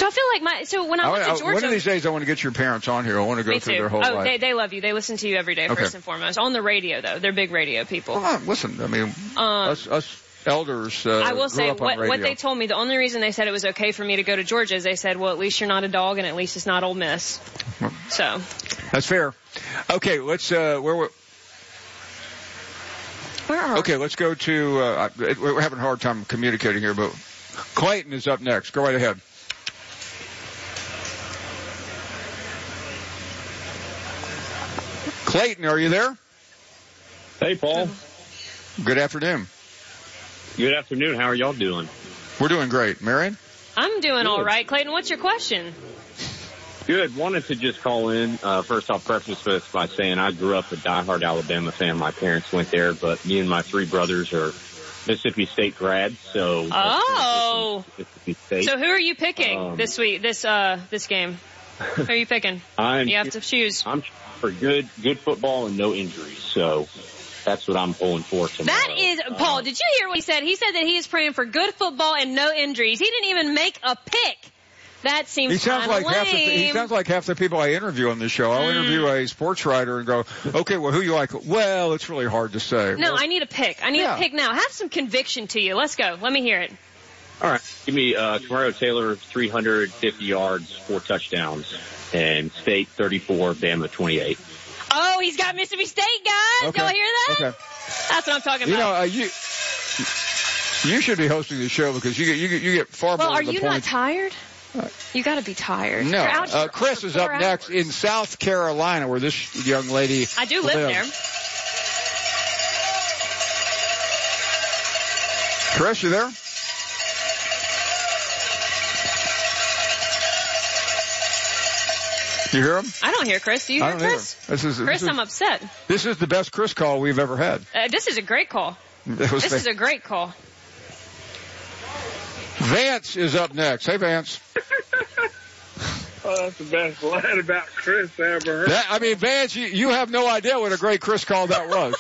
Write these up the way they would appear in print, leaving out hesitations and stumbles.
So I feel like when I went to Georgia. One of these days I want to get your parents on here. I want to go through their whole life. Oh, they love you. They listen to you every day, first and foremost. On the radio, though. They're big radio people. Well, listen, I mean, us elders I will say, grew up on radio. what they told me, the only reason they said it was okay for me to go to Georgia is they said, well, at least you're not a dog and at least it's not Ole Miss. So. That's fair. Okay, let's, Where are okay, let's go to, we're having a hard time communicating here, but Clayton is up next. Go right ahead. Clayton, are you there? Hey, Paul. Good afternoon. Good afternoon. How are y'all doing? We're doing great. Marion? I'm doing all right. Clayton, what's your question? Good. Wanted to just call in. First off, preface this by saying I grew up a diehard Alabama fan. My parents went there, but me and my three brothers are Mississippi State grads. So Mississippi State. So who are you picking this week? This game? Who are you picking? You have to choose. I'm for good football and no injuries. So that's what I'm pulling for tomorrow. That is, Paul. Did you hear what he said? He said that he is praying for good football and no injuries. He didn't even make a pick. That seems kind of lame. He sounds like half the people I interview on this show. I'll interview a sports writer and go, okay, well, who you like? Well, it's really hard to say. No, I need a pick. I need a pick now. Have some conviction to you. Let's go. Let me hear it. All right. Give me Tamario Taylor, 350 yards, 4 touchdowns, and State 34, Bama 28. Oh, he's got Mississippi State, guys. Okay. Y'all hear that? Okay. That's what I'm talking about. You should be hosting the show because you get far more of the points. Well, are you not tired? You got to be tired. No. Chris is up next in South Carolina, where this young lady I do live there. Chris, you there? You hear him? I don't hear Chris. Do you hear Chris? Chris, I'm upset. This is the best Chris call we've ever had. This is a great call. This is a great call. Vance is up next. Hey, Vance. Oh, that's the best line about Chris I ever heard. Vance, you have no idea what a great Chris call that was.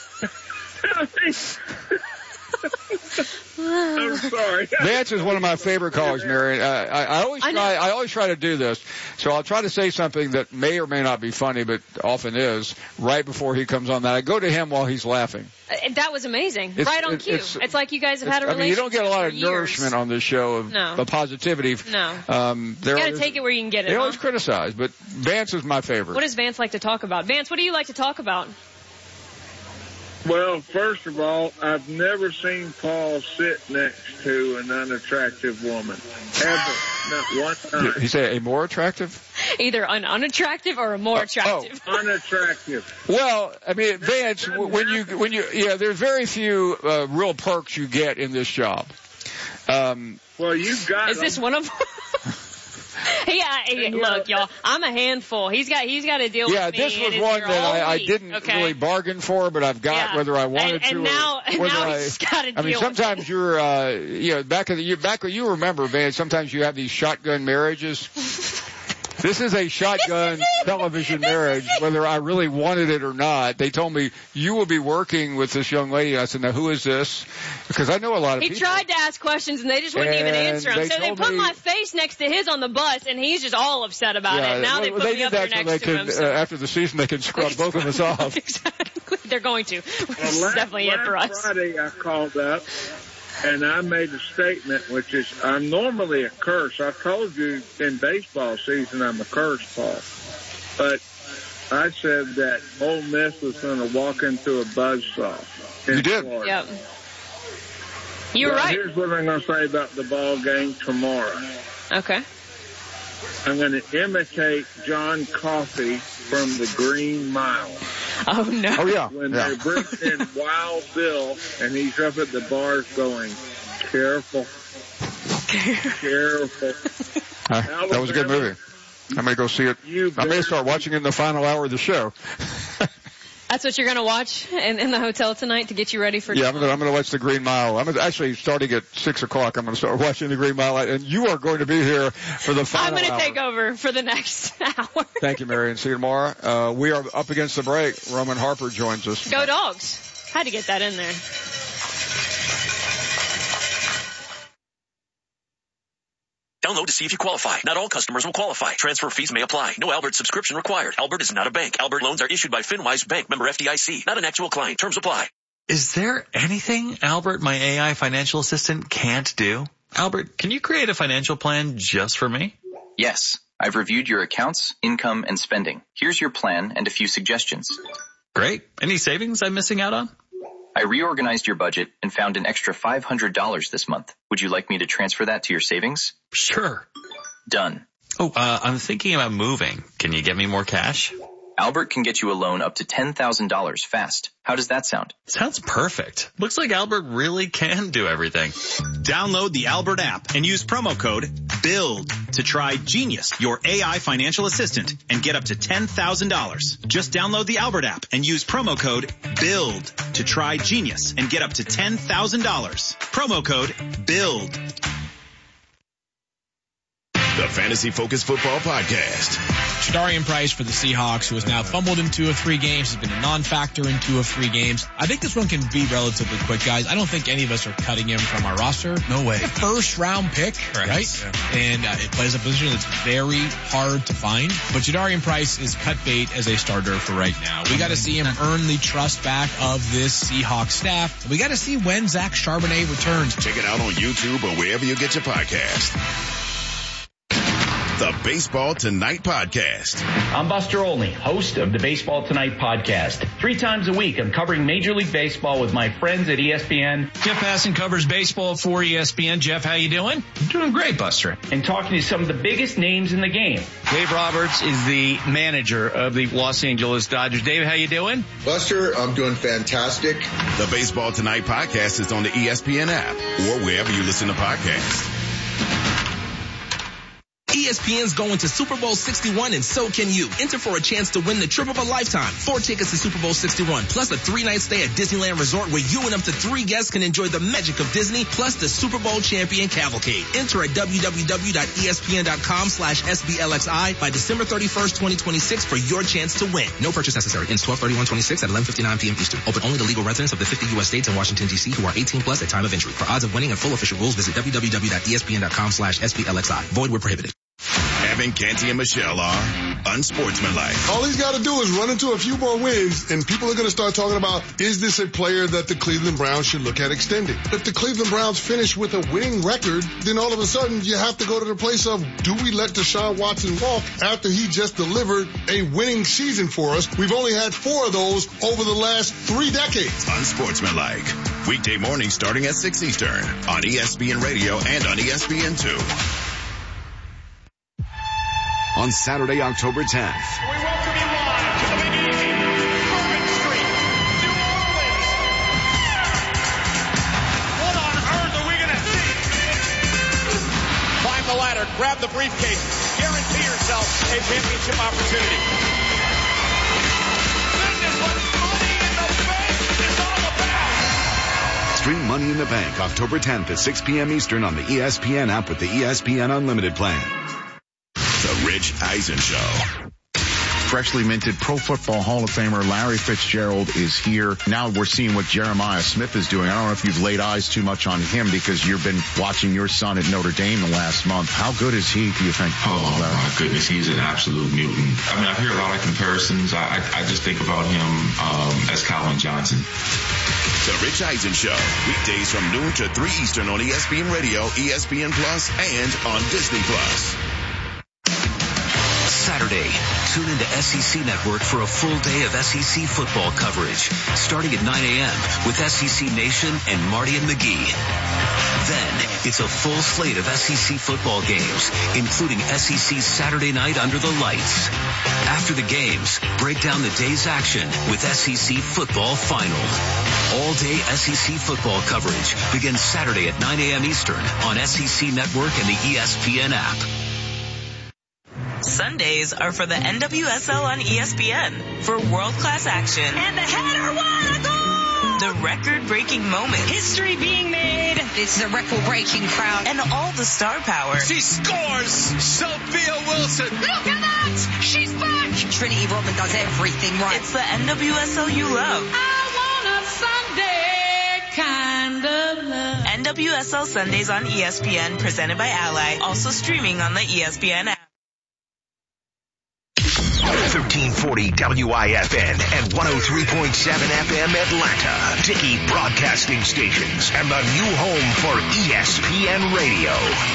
I'm sorry. Vance is one of my favorite callers, Marion. I always try to do this. So I'll try to say something that may or may not be funny, but often is, right before he comes on that. I go to him while he's laughing. That was amazing. Right on cue. It's like you guys have had a relationship. You don't get a lot of nourishment on this show of positivity. No. You got to take it where you can get it. They always criticize, but Vance is my favorite. What does Vance like to talk about? Vance, what do you like to talk about? Well, first of all, I've never seen Paul sit next to an unattractive woman. Ever. Not one time. Did he say a more attractive? Either an unattractive or a more attractive. Unattractive. Well, Vance, there's very few real perks you get in this job. Well, you got Is this one of them? Look, y'all, I'm a handful. He's got to deal with me. Yeah, this was one that I didn't really bargain for, but I've got whether I wanted to. And now he's got to deal with it. Sometimes you're, back when you remember, Van, sometimes you have these shotgun marriages. This is a shotgun television marriage, whether I really wanted it or not. They told me, you will be working with this young lady. I said, now who is this? Because I know a lot of people. He tried to ask questions and they just wouldn't even answer him. So they put my face next to his on the bus and he's just all upset about it. And now they put me up there next to him. After the season, they can scrub both of us off. Exactly. They're going to. This is definitely it for us. Friday I called up. And I made a statement, which is, I'm normally a curse. I've told you in baseball season I'm a curse, Paul. But I said that Ole Miss was going to walk into a buzzsaw. You did. Florida. Yep. You're right. Here's what I'm going to say about the ball game tomorrow. Okay. I'm going to imitate John Coffey from the Green Mile. Oh, no. Oh, yeah. When they bring in Wild Bill, and he's up at the bars going, careful. That was a good movie. I'm going to go see it. I may start watching it in the final hour of the show. That's what you're going to watch in the hotel tonight to get you ready for I'm going to watch the Green Mile. I'm actually starting at 6 o'clock. I'm going to start watching the Green Mile, and you are going to be here for the final hour. I'm going to take over for the next hour. Thank you, Marion. See you tomorrow. We are up against the break. Roman Harper joins us. Go Dogs. Had to get that in there. Download to see if you qualify. Not all customers will qualify. Transfer fees may apply. No Albert subscription required. Albert is not a bank. Albert loans are issued by FinWise Bank, member FDIC. Not an actual client. Terms apply. Is there anything Albert, my AI financial assistant, can't do? Albert, can you create a financial plan just for me? Yes. I've reviewed your accounts, income, and spending. Here's your plan and a few suggestions. Great. Any savings I'm missing out on? I reorganized your budget and found an extra $500 this month. Would you like me to transfer that to your savings? Sure. Done. Oh, I'm thinking about moving. Can you get me more cash? Albert can get you a loan up to $10,000 fast. How does that sound? Sounds perfect. Looks like Albert really can do everything. Download the Albert app and use promo code BUILD to try Genius, your AI financial assistant, and get up to $10,000. Just download the Albert app and use promo code BUILD to try Genius and get up to $10,000. Promo code BUILD. The Fantasy Focus Football Podcast. Jadarian Price for the Seahawks, who has now fumbled in 2 of 3 games, has been a non-factor in 2 of 3 games. I think this one can be relatively quick, guys. I don't think any of us are cutting him from our roster. No way. A first-round pick, right? Yeah. And it plays a position that's very hard to find. But Jadarian Price is cut bait as a starter for right now. We got to see him earn the trust back of this Seahawks staff. We got to see when Zach Charbonnet returns. Check it out on YouTube or wherever you get your podcast. The Baseball Tonight Podcast. I'm Buster Olney, host of the Baseball Tonight Podcast. 3 times a week, I'm covering Major League Baseball with my friends at ESPN. Jeff Passan covers baseball for ESPN. Jeff, how you doing? I'm doing great, Buster. And talking to some of the biggest names in the game. Dave Roberts is the manager of the Los Angeles Dodgers. Dave, how you doing? Buster, I'm doing fantastic. The Baseball Tonight Podcast is on the ESPN app or wherever you listen to podcasts. ESPN's going to Super Bowl 61 and so can you. Enter for a chance to win the trip of a lifetime. 4 tickets to Super Bowl 61 plus a 3-night stay at Disneyland Resort where you and up to 3 guests can enjoy the magic of Disney plus the Super Bowl champion cavalcade. Enter at www.espn.com/SBLXI by December 31st, 2026 for your chance to win. No purchase necessary. Ends 12/31/26 at 11:59 p.m. Eastern. Open only to legal residents of the 50 U.S. states and Washington, D.C. who are 18 plus at time of entry. For odds of winning and full official rules, visit www.espn.com/SBLXI. Void where prohibited. Evan, Canty, and Michelle are unsportsmanlike. All he's got to do is run into a few more wins, and people are going to start talking about, is this a player that the Cleveland Browns should look at extending? If the Cleveland Browns finish with a winning record, then all of a sudden you have to go to the place of, do we let Deshaun Watson walk after he just delivered a winning season for us? We've only had 4 of those over the last 3 decades. Unsportsmanlike. Weekday mornings starting at 6 Eastern on ESPN Radio and on ESPN2. On Saturday, October 10th. We welcome you live to the Big Easy, Bourbon Street, New Orleans. What on earth are we going to see? Climb the ladder, grab the briefcase, guarantee yourself a championship opportunity. This is what Money in the Bank is all about. Stream Money in the Bank October 10th at 6 p.m. Eastern on the ESPN app with the ESPN Unlimited plan. The Rich Eisen Show. Freshly minted Pro Football Hall of Famer Larry Fitzgerald is here. Now we're seeing what Jeremiah Smith is doing. I don't know if you've laid eyes too much on him because you've been watching your son at Notre Dame the last month. How good is he, do you think? Oh, my goodness. He's an absolute mutant. I mean, I hear a lot of comparisons. I just think about him as Calvin Johnson. The Rich Eisen Show. Weekdays from noon to 3 Eastern on ESPN Radio, ESPN Plus, and on Disney Plus. Saturday, tune into SEC Network for a full day of SEC football coverage, starting at 9 a.m. with SEC Nation and Marty and McGee. Then, it's a full slate of SEC football games, including SEC Saturday Night Under the Lights. After the games, break down the day's action with SEC Football Final. All-day SEC football coverage begins Saturday at 9 a.m. Eastern on SEC Network and the ESPN app. Sundays are for the NWSL on ESPN for world-class action and the header, what a goal! The record-breaking moment, history being made. This is a record-breaking crowd, and all the star power. She scores. Sophia Wilson. Look at that! She's back. Trinity Rodman does everything right. It's the NWSL you love. I want a Sunday kind of love. NWSL Sundays on ESPN, presented by Ally. Also streaming on the ESPN app. 1340 WIFN and 103.7 FM Atlanta. Dickey Broadcasting Stations and the new home for ESPN Radio.